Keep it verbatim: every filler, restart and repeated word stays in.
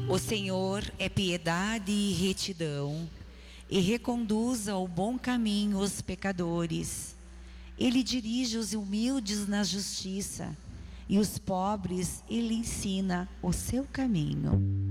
O Senhor é piedade e retidão, e reconduz ao bom caminho os pecadores. Ele dirige os humildes na justiça, e os pobres Ele ensina o seu caminho.